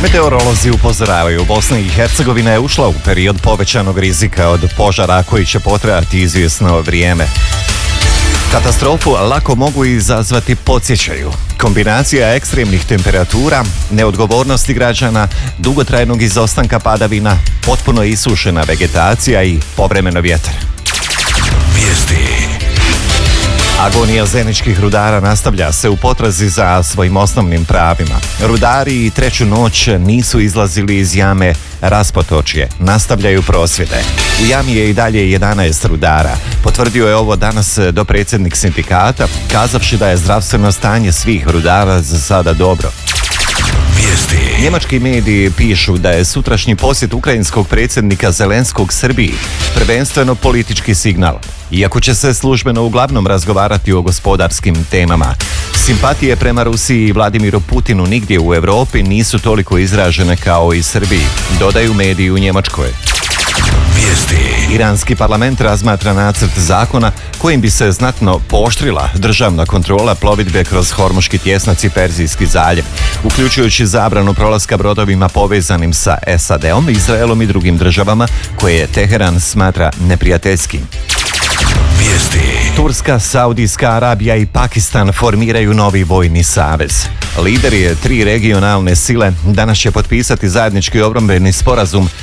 Meteorolozi upozoravaju, Bosna i Hercegovina je ušla u period povećanog rizika od požara koji će potrajati izvjesno vrijeme. Katastrofu lako mogu izazvati podsjećaju. Kombinacija ekstremnih temperatura, neodgovornosti građana, dugotrajnog izostanka padavina, potpuno isušena vegetacija i povremeno vjetar. Vijesti. Agonija zeničkih rudara nastavlja se u potrazi za svojim osnovnim pravima. Rudari i treću noć nisu izlazili iz jame Raspotočje, nastavljaju prosvjede. U jami je i dalje 11 rudara. Potvrdio je ovo danas dopredsjednik sindikata, kazavši da je zdravstveno stanje svih rudara za sada dobro. Vijesti. Njemački mediji pišu da je sutrašnji posjet ukrajinskog predsjednika Zelenskog Srbiji prvenstveno politički signal. Iako će se službeno uglavnom razgovarati o gospodarskim temama, simpatije prema Rusiji i Vladimiru Putinu nigdje u Europi nisu toliko izražene kao i Srbiji, dodaju mediji u Njemačkoj. Vijesti. Iranski parlament razmatra nacrt zakona kojim bi se znatno pooštrila državna kontrola plovidbe kroz Hormuški tjesnac i Perzijski zaljev, uključujući zabranu prolaska brodovima povezanim sa SAD-om, Izraelom i drugim državama koje Teheran smatra neprijateljskim. Vijesti. Turska, Saudijska Arabija i Pakistan formiraju novi vojni savez. Lideri 3 regionalne sile danas će potpisati zajednički obrambeni sporazum